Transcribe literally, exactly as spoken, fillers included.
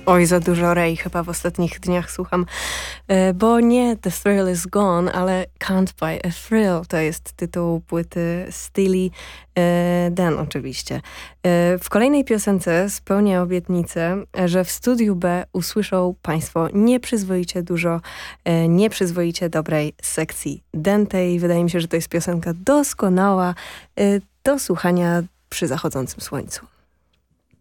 Oj, za dużo Ray chyba w ostatnich dniach słucham, e, bo nie The Thrill is Gone, ale Can't Buy a Thrill to jest tytuł płyty Steely e, Dan oczywiście. E, w kolejnej piosence spełnia obietnicę, że w studiu B usłyszą Państwo nieprzyzwoicie dużo, e, nieprzyzwoicie dobrej sekcji dentej. Wydaje mi się, że to jest piosenka doskonała e, do słuchania przy zachodzącym słońcu.